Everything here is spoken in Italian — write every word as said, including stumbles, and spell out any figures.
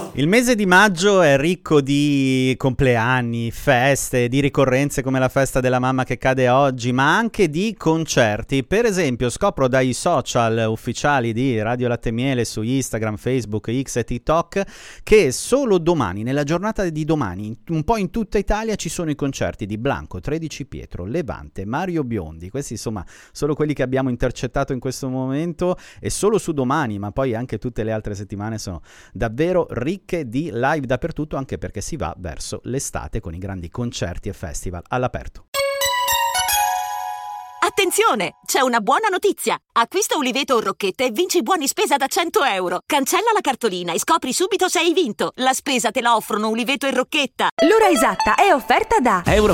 no? Il mese di maggio è ricco di compleanni, feste, di ricorrenze come la festa della mamma che cade oggi, ma anche di concerti. Per esempio, scopro dai social ufficiali di Radio Latte Miele su Instagram, Facebook, X e TikTok che solo domani, nella giornata di domani, un po' in tutta Italia ci sono i concerti di Blanco, tredici Pietro, Levante, Mario Biondi. Questi insomma solo quelli che abbiamo intercettato in questo momento, e solo su domani, ma poi anche tutte le altre settimane sono davvero ricche di live dappertutto, anche perché si va verso l'estate con i grandi concerti e festival all'aperto. Attenzione! C'è una buona notizia! Acquista Uliveto o Rocchette e vinci buoni spesa da cento euro. Cancella la cartolina e scopri subito se hai vinto. La spesa te la offrono Uliveto e Rocchetta. L'ora esatta è offerta da Euro